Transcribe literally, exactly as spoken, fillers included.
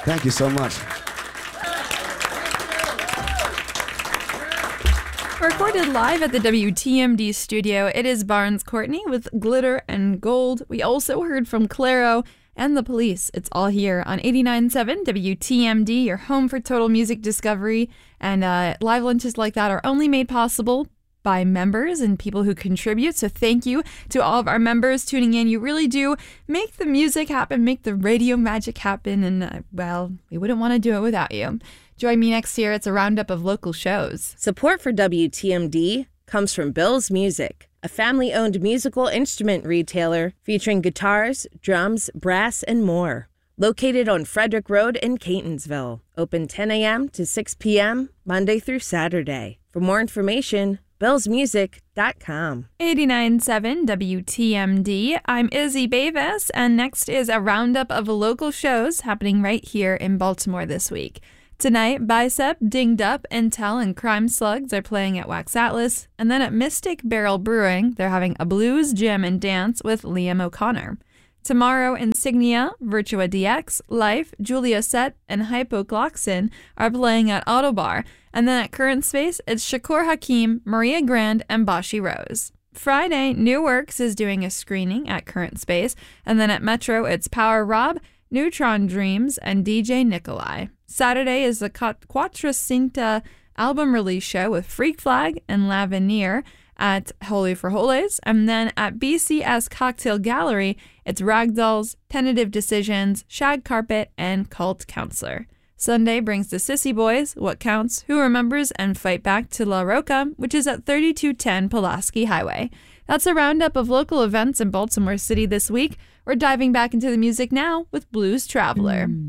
Thank you so much. Recorded live at the W T M D studio, it is Barnes Courtney with Glitter and Gold. We also heard from Clairo and The Police. It's all here on eighty-nine point seven W T M D, your home for total music discovery. And uh, live lunches like that are only made possible by members and people who contribute. So thank you to all of our members tuning in. You really do make the music happen, make the radio magic happen. And, uh, well, we wouldn't want to do it without you. Join me next year. It's a roundup of local shows. Support for W T M D comes from Bill's Music, a family-owned musical instrument retailer featuring guitars, drums, brass, and more. Located on Frederick Road in Catonsville. Open ten a.m. to six p.m. Monday through Saturday. For more information, bills music dot com. eighty-nine point seven W T M D. I'm Izzy Bavis, and next is a roundup of local shows happening right here in Baltimore this week. Tonight, Bicep, Dinged Up, Intel, and Crime Slugs are playing at Wax Atlas, and then at Mystic Barrel Brewing, they're having a blues, jam, and dance with Liam O'Connor. Tomorrow, Insignia, Virtua D X, Life, Julia Set, and Hypogloxin are playing at Autobar, and then at Current Space, it's Shakur Hakim, Maria Grand, and Bashi Rose. Friday, New Works is doing a screening at Current Space, and then at Metro, it's Power Rob, Neutron Dreams, and D J Nikolai. Saturday is the Quattrocinta album release show with Freak Flag and Lavenir at Holy for Holies, and then at B C S Cocktail Gallery, it's Ragdolls, Tentative Decisions, Shag Carpet, and Cult Counselor. Sunday brings the Sissy Boys, What Counts, Who Remembers, and Fight Back to La Roca, which is at thirty-two ten Pulaski Highway. That's a roundup of local events in Baltimore City this week. We're diving back into the music now with Blues Traveler. Mm.